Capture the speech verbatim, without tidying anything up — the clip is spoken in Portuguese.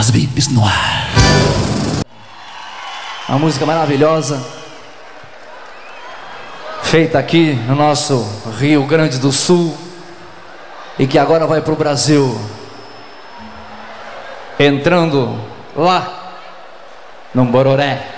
As Vipes no ar. Uma música maravilhosa, feita aqui no nosso Rio Grande do Sul, e que agora vai pro Brasil, entrando lá no Bororé.